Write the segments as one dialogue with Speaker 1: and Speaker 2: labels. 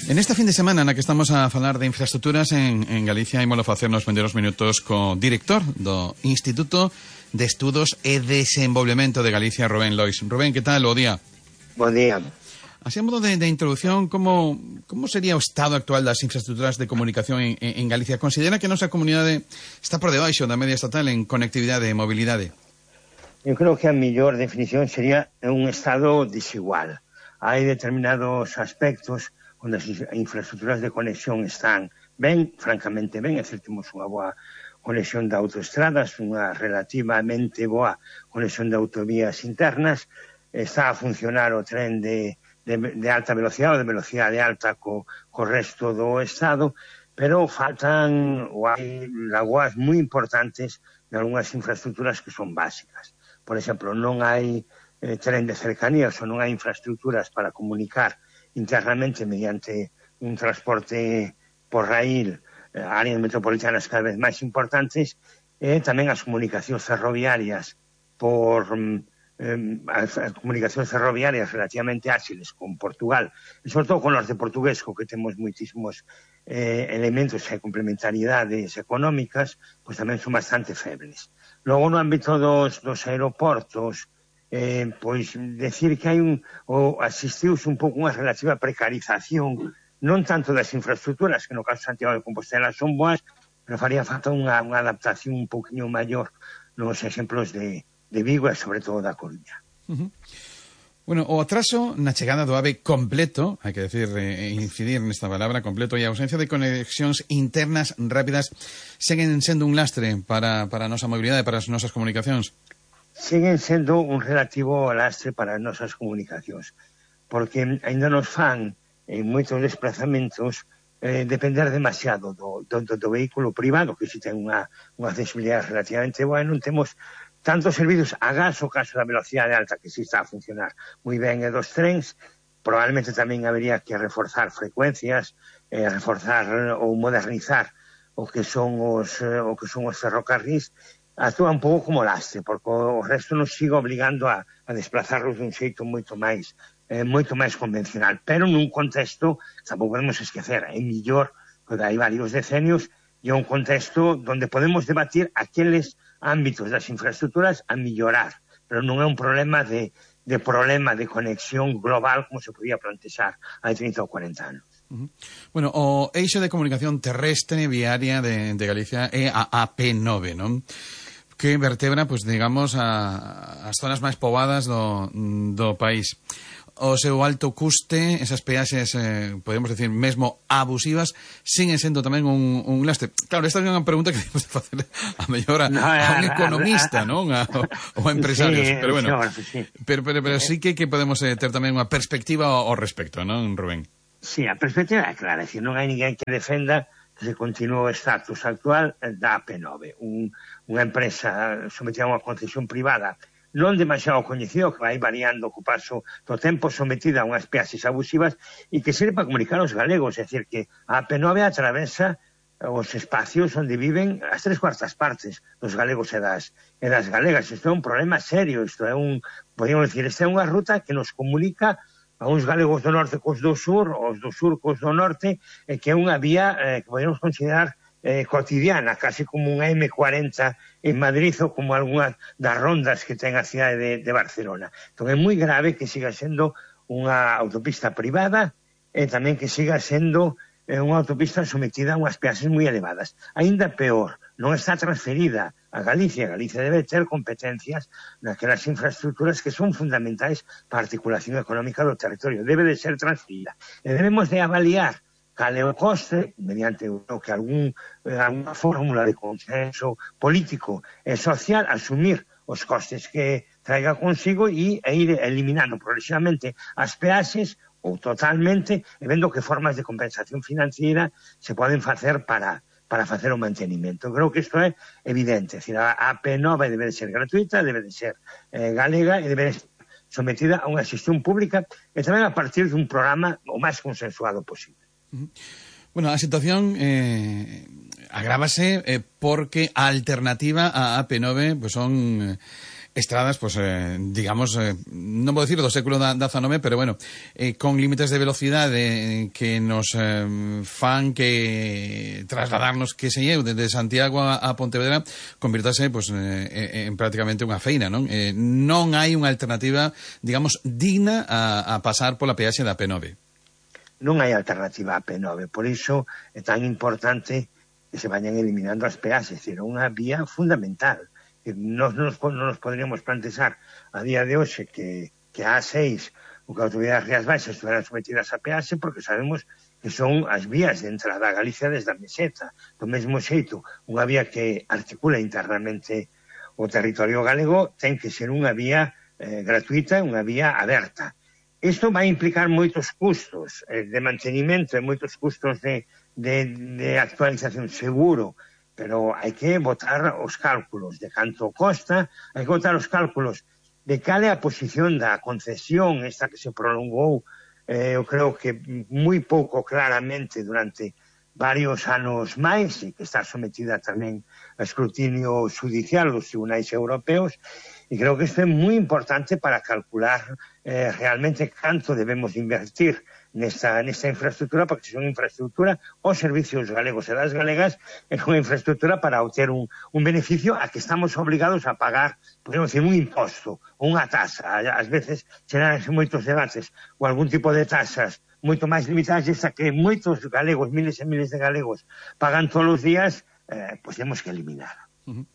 Speaker 1: En esta fin de semana na que estamos a falar de infraestructuras en Galicia, ímolo facer nos vendeiros minutos co director do Instituto de Estudos e Desenvolvemento de Galicia, Rubén Lois. Rubén, que tal? Bo día.
Speaker 2: Bo día.
Speaker 1: Así, a modo de introducción, como sería o estado actual das infraestructuras de comunicación en Galicia? Considera que a nosa comunidade está por debaixo da media estatal en conectividade e mobilidade?
Speaker 2: Eu creo que a mellor definición sería un estado desigual. Hai determinados aspectos onde as infraestructuras de conexión están ben, francamente ben, é dicir, temos unha boa conexión de autoestradas, unha relativamente boa conexión de autovías internas, está a funcionar o tren de alta velocidade ou de velocidade alta co resto do Estado, pero faltan ou hai lagoas moi importantes de algunhas infraestructuras que son básicas. Por exemplo, non hai tren de cercanías ou non hai infraestructuras para comunicar internamente mediante un transporte por raíl áreas metropolitanas cada vez máis importantes, e tamén as comunicacións ferroviarias as comunicacións ferroviarias relativamente áxiles con Portugal, e sobre todo con o norte portugués, co que temos moitísimos elementos e complementariedades económicas, pois tamén son bastante febles. Logo, no ámbito dos aeroportos, pois decir que hai asistiuse un pouco unha relativa precarización, non tanto das infraestructuras, que no caso de Santiago de Compostela son boas, pero faría falta unha adaptación un pouquinho maior nos exemplos de Vigo e sobre todo da Coruña.
Speaker 1: Bueno, o atraso na chegada do AVE completo, hai que decir, incidir nesta palabra completo, e a ausencia de conexións internas rápidas seguen sendo un lastre para a nosa mobilidade, para as nosas comunicacións?
Speaker 2: Seguen sendo un relativo lastre para as nosas comunicacións, porque ainda nos fan en moitos desplazamentos depender demasiado do vehículo privado, que si ten unha accesibilidade relativamente boa, e non temos tantos servicios a gas, o caso da velocidade alta, que si está a funcionar moi ben, e dos trens. Probablemente tamén habería que reforzar frecuencias, reforzar ou modernizar o que son os ferrocarrís. Actúa un pouco como lastre, porque o resto nos sigue obligando a desplazarlos dun xeito moito máis convencional, pero nun contexto, tampouco podemos esquecer, é mellor, porque hai varios decenios, e é un contexto onde podemos debatir aqueles ámbitos das infraestructuras a mellorar, pero non é un problema de conexión global como se podía plantexar hai 30 ou 40 anos.
Speaker 1: Bueno, o eixo de comunicación terrestre viaria de Galicia é a AP9, non? Que vertebra, pues, digamos, as zonas máis poboadas do país. O seu alto custe, esas peaxes, podemos decir, mesmo abusivas, siguen sendo tamén un lastre. Claro, esta é unha pregunta que debemos facer a mellor a un economista, non? Ou a empresarios.
Speaker 2: Sí,
Speaker 1: pero bueno,
Speaker 2: sí.
Speaker 1: Pero sí que podemos ter tamén unha perspectiva ao respecto, non, Rubén?
Speaker 2: Sí, a perspectiva é clara, é dicir, non hai ninguén que defenda que se continúe o estatus actual da AP9, unha empresa sometida a unha concesión privada non demasiado coñecido, que vai variando co paso do tempo, sometida a unhas peaxes abusivas e que sirve para comunicar aos galegos, é dicir, que a AP9 atravesa os espacios onde viven as 3/4 partes dos galegos e das galegas. Isto é un problema serio, podríamos decir, esta é unha ruta que nos comunica a uns galegos do norte cos do sur, os do sur cos do norte, que é unha vía que podemos considerar cotidiana, casi como unha M40 en Madrid ou como algunhas das rondas que ten a cidade de Barcelona. Entón é moi grave que siga sendo unha autopista privada e tamén que siga sendo unha autopista sometida a unhas peaxes moi elevadas. Ainda peor, non está transferida a Galicia. Galicia debe ter competencias naquelas infraestructuras que son fundamentais para a articulación económica do territorio. Debe de ser transferida. E debemos de avaliar cal é o coste, mediante alguna fórmula de consenso político e social, asumir os costes que traiga consigo e ir eliminando progresivamente as peaxes ou totalmente, e vendo que formas de compensación financiera se poden facer para facer o mantenimento. Creo que isto é evidente. É dicir, a AP9 debe de ser gratuita, debe de ser galega e debe de ser sometida a unha xestión pública e tamén a partir dun programa o máis consensuado posible.
Speaker 1: Bueno, a situación agrávase porque a alternativa a AP9 pues son estradas, pues, digamos, non vou dicir do século da XIX, pero bueno, con límites de velocidade que nos fan que trasladarnos, que sei eu, desde Santiago a Pontevedra, convirtase, pues, en prácticamente unha feina, non? Non hai unha alternativa, digamos, digna a pasar pola peaxe da P9.
Speaker 2: Non hai alternativa a P9, por iso é tan importante que se vayan eliminando as peaxes, é dicir, unha vía fundamental. Non nos poderíamos plantexar a día de hoxe que a A6 ou que a Autoridade das Rías Baixas estuveran sometidas a peaxe porque sabemos que son as vías de entrada a Galicia desde a meseta. Do mesmo xeito, unha vía que articula internamente o territorio galego ten que ser unha vía gratuita, unha vía aberta. Isto vai implicar moitos custos de mantenimento e moitos custos de actualización, seguro, pero hai que botar os cálculos de canto costa, hai que botar os cálculos de cal é a posición da concesión esta que se prolongou, eu creo que moi pouco claramente durante varios anos máis, e que está sometida tamén a escrutinio judicial dos tribunais europeos, e creo que isto é moi importante para calcular realmente canto debemos invertir nesta infraestructura, porque se son infraestructura os servicios galegos e das galegas é unha infraestructura para obter un beneficio a que estamos obligados a pagar, podemos decir, un imposto ou unha tasa. Ás veces xeranse moitos debates ou algún tipo de tasas moito máis limitadas, esa que moitos galegos, miles e miles de galegos, pagan todos os días, pois temos que eliminar.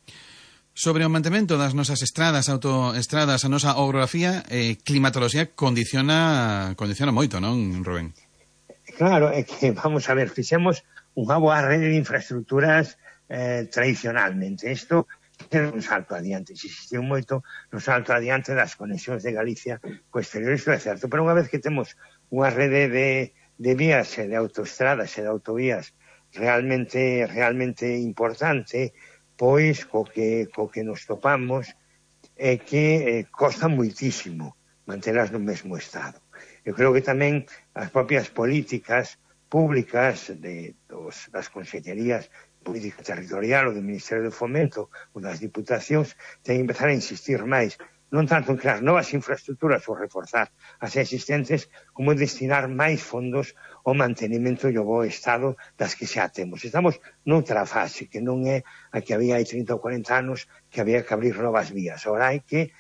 Speaker 1: Sobre o mantemento das nosas estradas, autoestradas, a nosa orografía, climatoloxía condiciona moito, non, Rubén?
Speaker 2: Claro, é que, vamos a ver, fixemos unha boa rede de infraestructuras tradicionalmente. Isto é un salto adiante, se existiu moito un salto adiante das conexións de Galicia co exterior, isto é certo, pero unha vez que temos unha rede de vías e de autoestradas e de autovías realmente importante, pois co que nos topamos é que costa moitísimo mantelas no mesmo estado. Eu creo que tamén as propias políticas públicas das consellerías política territorial ou do Ministerio do Fomento ou das diputacións ten que empezar a insistir máis, non tanto en crear novas infraestructuras ou reforzar as existentes, como en destinar máis fondos ao mantenimento e ao bo estado das que xa temos. Estamos noutra fase, que non é a que había hai 30 ou 40 anos, que había que abrir novas vías. Agora hai que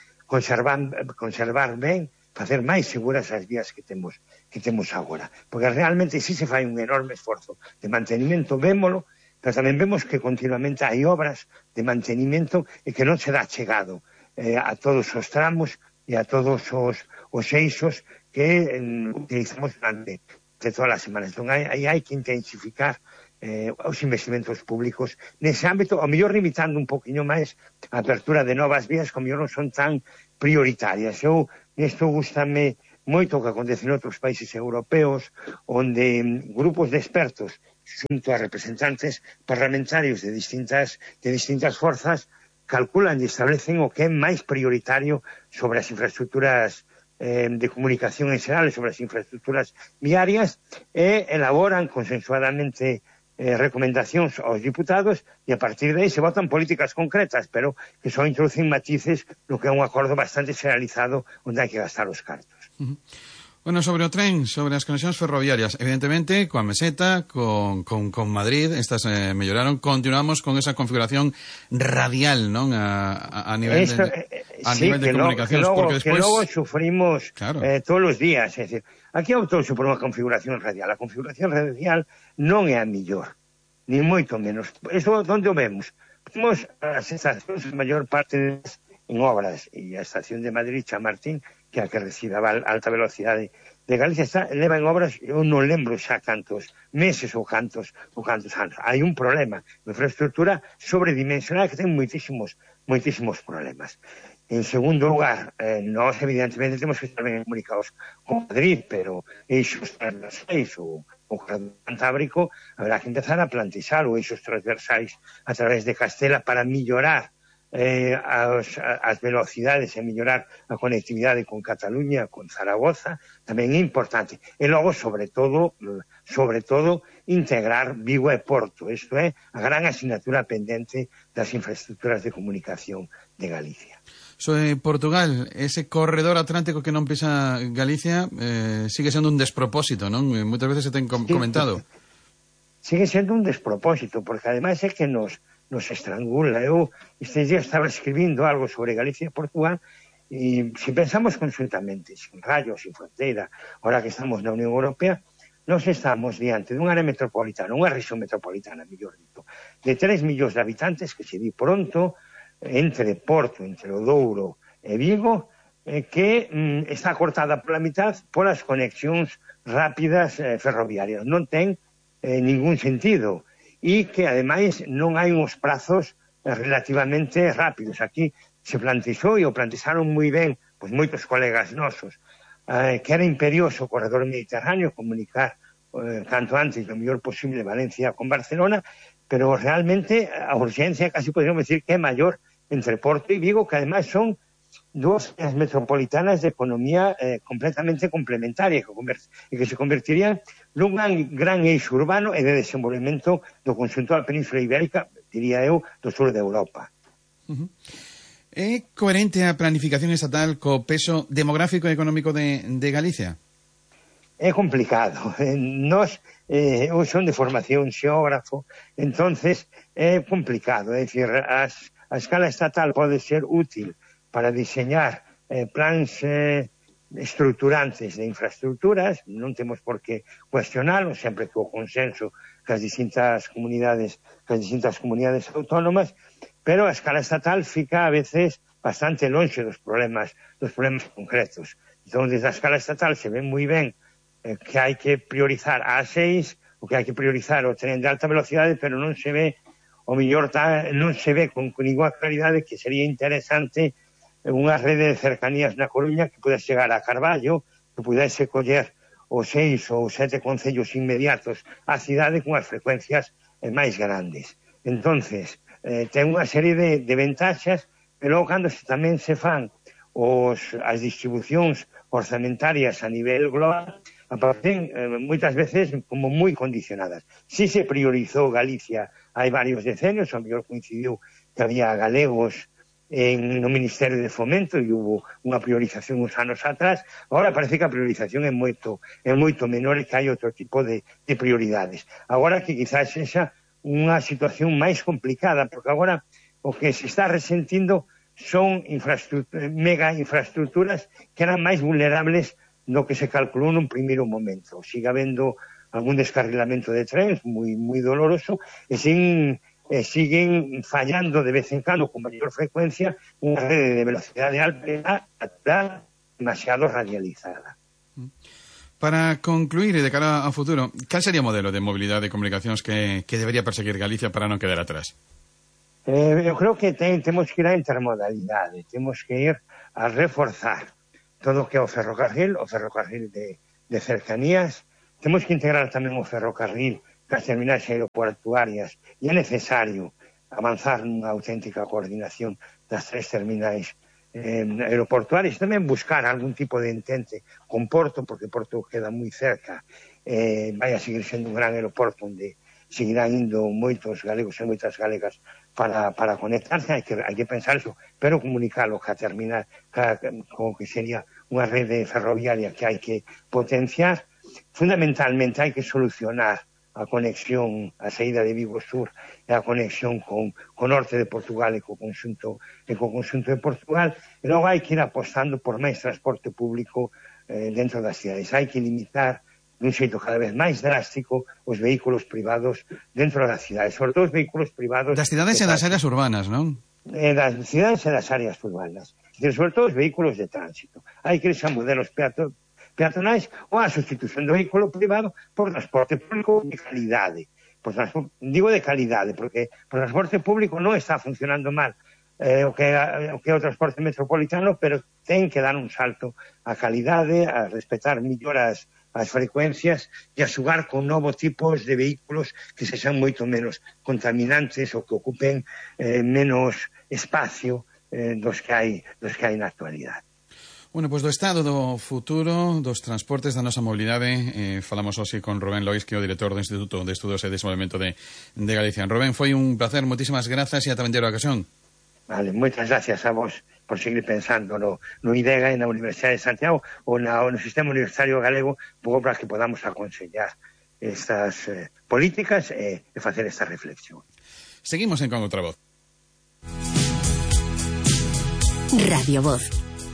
Speaker 2: conservar ben, facer máis seguras as vías que temos agora. Porque realmente si se fai un enorme esforzo de mantenimento, vémolo, pero tamén vemos que continuamente hai obras de mantenimento e que non se dá chegado a todos os tramos e a todos os eixos que utilizamos durante todas as semanas. Entón, hai que intensificar os investimentos públicos nese ámbito, ao mellor limitando un poquinho máis a apertura de novas vías que ao mellor non son tan prioritarias. Isto gustame moito o que acontece en outros países europeos, onde grupos de expertos xunto a representantes parlamentarios de distintas forzas calculan e establecen o que é máis prioritario sobre as infraestructuras de comunicación en xeral, sobre as infraestructuras viarias, e elaboran consensuadamente recomendacións aos diputados e a partir de aí se votan políticas concretas, pero que só introducen matices no que é un acordo bastante generalizado onde hai que gastar os cartos.
Speaker 1: Bueno, sobre o tren, sobre as conexións ferroviarias, evidentemente, coa meseta, con Madrid, estas melloraron, continuamos con esa configuración radial, non? A nivel de comunicacións, porque despois...
Speaker 2: Que logo sufrimos
Speaker 1: claro,
Speaker 2: todos os días, é dicir, aquí optouse por unha configuración radial. A configuración radial non é a mellor, ni moito menos. Isto onde o vemos? Vemos as estacións, a maior parte en obras, e a estación de Madrid, Chamartín, que a que recibe a alta velocidade de Galicia, leva en obras, eu non lembro xa cantos meses ou cantos anos. Hai un problema, unha infraestructura sobredimensionada que ten moitísimos problemas. En segundo lugar, nós evidentemente temos que estar ben comunicados con Madrid, pero eixos transversais ou Cantábrico, habrá que empezar a plantexar o eixos transversais a través de Castela para millorar as velocidades e mellorar a conectividade con Cataluña, con Zaragoza, tamén é importante. E logo, sobre todo, integrar Vigo e Porto. Isto é a gran asignatura pendente das infraestructuras de comunicación de Galicia.
Speaker 1: Portugal, ese corredor atlántico que non pisa Galicia sigue sendo un despropósito, non? Moitas veces se ten comentado.
Speaker 2: Sigue sendo un despropósito, porque ademais é que nos estrangula. Eu estes días estaba escribindo algo sobre Galicia e Portugal, e se pensamos conjuntamente, sin rayos, sin fronteira, ahora que estamos na Unión Europea, nos estamos diante dunha área metropolitana, unha región metropolitana, mellor dito, de 3 millóns de habitantes, que se di pronto, entre Porto, entre o Douro e Vigo, que está cortada pola mitad polas conexións rápidas ferroviarias. Non ten ningún sentido. E que, ademais, non hai uns prazos relativamente rápidos. Aquí se plantexou, e o plantexaron moi ben, pois moitos colegas nosos, que era imperioso o corredor mediterráneo, comunicar canto antes, o mellor posible, Valencia con Barcelona, pero realmente a urgencia casi podríamos decir que é maior entre Porto e Vigo, que ademais son dúas metropolitanas de economía completamente complementaria, e que se convertirían nun gran eixo urbano e de desenvolvemento do conxunto da Península Ibérica, diría eu, do sur de Europa.
Speaker 1: É coherente a planificación estatal co peso demográfico e económico de Galicia?
Speaker 2: É complicado. Eu son de formación xeógrafo, entonces é complicado. É dicir, a escala estatal pode ser útil para diseñar plans estruturantes de infraestructuras, non temos por que cuestionalo, sempre que o consenso que as distintas comunidades autónomas, pero a escala estatal fica a veces bastante lonxe dos problemas concretos. Entón, desde a escala estatal se ve moi ben que hai que priorizar a A6, o que hai que priorizar o tren de alta velocidade, pero non se ve, o mellor non se ve con ninguna claridade que sería interesante unha rede de cercanías na Coruña que pudese chegar a Carballo, que pudese coller os 6 ou 7 concellos inmediatos á cidade con as frecuencias máis grandes. Entonces, ten unha serie de ventaxas, pero cando tamén se fan as distribucións orzamentarias a nivel global, aparecen moitas veces como moi condicionadas. Si se priorizou Galicia hai varios decenios, ao mellor coincidiu que había galegos no Ministerio de Fomento e hubo unha priorización uns anos atrás. Agora parece que a priorización é moito menor e que hai outro tipo de prioridades. Agora que quizás sexa unha situación máis complicada, porque agora o que se está resentindo son mega infraestructuras que eran máis vulnerables do que se calculou nun primeiro momento. Sigue habendo algún descarrilamento de trens moi doloroso e siguen fallando de vez en cando con maior frecuencia unha rede de velocidade alta demasiado radializada.
Speaker 1: Para concluir e de cara ao futuro, cal sería o modelo de mobilidade e comunicacións que debería perseguir Galicia para non quedar atrás?
Speaker 2: Eu creo que temos que ir á intermodalidade, temos que ir a reforzar todo o que é o ferrocarril de cercanías. Temos que integrar tamén o ferrocarril cas terminais aeroportuarias, e é necesario avanzar nunha auténtica coordinación das 3 terminais aeroportuarias, tamén buscar algún tipo de entente con Porto, porque Porto queda moi cerca, vai a seguir sendo un gran aeroporto onde seguirán indo moitos galegos e moitas galegas para conectarse. Hai que pensar eso, pero comunicalo ca terminal, como que sería unha rede ferroviaria que hai que potenciar. Fundamentalmente hai que solucionar a conexión, a saída de Vigo Sur e a conexión con o norte de Portugal e co conxunto de Portugal, e logo hai que ir apostando por máis transporte público dentro das cidades. Hai que limitar dun xeito cada vez máis drástico os vehículos privados dentro das cidades, sobre todo os vehículos privados
Speaker 1: das cidades e das áreas urbanas, non?
Speaker 2: Das cidades e das áreas urbanas, sobre todo os vehículos de tránsito. Hai que ir a modelos peatonais ou a sustitución do vehículo privado por transporte público de calidade. Digo de calidade, porque o transporte público non está funcionando mal o que é o transporte metropolitano, pero ten que dar un salto a calidade, a respetar melloras as frecuencias e a xogar con novos tipos de vehículos que sexan moito menos contaminantes ou que ocupen menos espacio dos que hai na actualidade.
Speaker 1: Bueno, pois do estado do futuro dos transportes da nosa mobilidade falamos hoxe con Rubén Lois, que é o director do Instituto de Estudos e Desenvolvemento de Galicia. Rubén, foi un placer, moitísimas grazas e ata vendera ocasión.
Speaker 2: Vale, moitas gracias a vos por seguir pensando no IDEGA e na Universidade de Santiago ou no sistema universitario galego, pouco para que podamos aconsellar estas políticas e facer esta reflexión.
Speaker 1: Seguimos en Con Outra Voz.
Speaker 3: Radio Voz.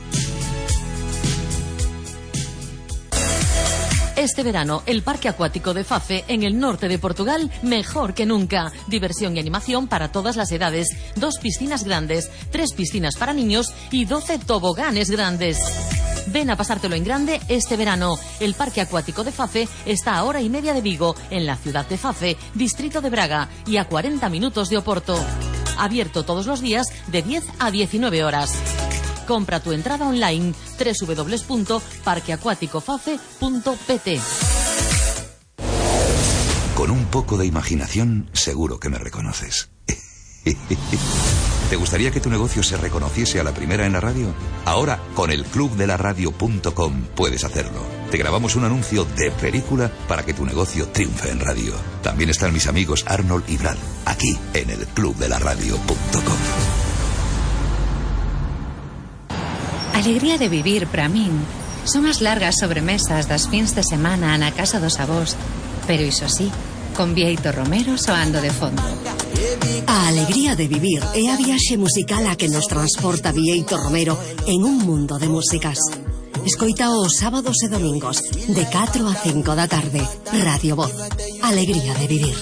Speaker 3: Este verano, el Parque Acuático de Fafe, en el norte de Portugal, mejor que nunca. Diversión y animación para todas las edades. 2 piscinas grandes, 3 piscinas para niños y 12 toboganes grandes. Ven a pasártelo en grande este verano. El Parque Acuático de Fafe está a 1:30 de Vigo, en la ciudad de Fafe, distrito de Braga, y a 40 minutos de Oporto. Abierto todos los días de 10 a 19 horas. Compra tu entrada online www.parqueacuaticofafe.pt.
Speaker 4: Con un poco de imaginación, seguro que me reconoces. ¿Te gustaría que tu negocio se reconociese a la primera en la radio? Ahora, con el clubdelaradio.com puedes hacerlo. Te grabamos un anuncio de película para que tu negocio triunfe en radio. También están mis amigos Arnold y Brad, aquí en el clubdelaradio.com.
Speaker 5: Alegría de vivir para min son as largas sobremesas das fins de semana na casa dos avós, pero iso sí, con Bieito Romero soando de fondo.
Speaker 3: A alegría de vivir é a viaxe musical a que nos transporta Bieito Romero en un mundo de músicas. Escoita os sábados e domingos de 4 a 5 da tarde. Radio Voz. Alegría de vivir.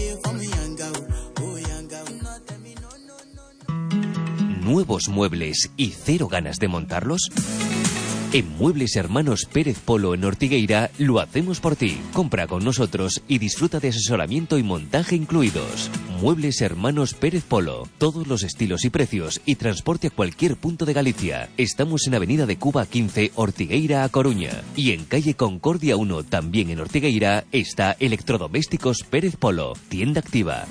Speaker 6: ¿Nuevos muebles y cero ganas de montarlos? En Muebles Hermanos Pérez Polo en Ortigueira lo hacemos por ti. Compra con nosotros y disfruta de asesoramiento y montaje incluidos. Muebles Hermanos Pérez Polo. Todos los estilos y precios y transporte a cualquier punto de Galicia. Estamos en Avenida de Cuba 15, Ortigueira a Coruña. Y en calle Concordia 1, también en Ortigueira, está Electrodomésticos Pérez Polo. Tienda activa.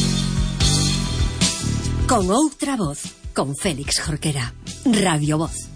Speaker 3: Con Outra Voz, con Félix Jorquera. Radio Voz.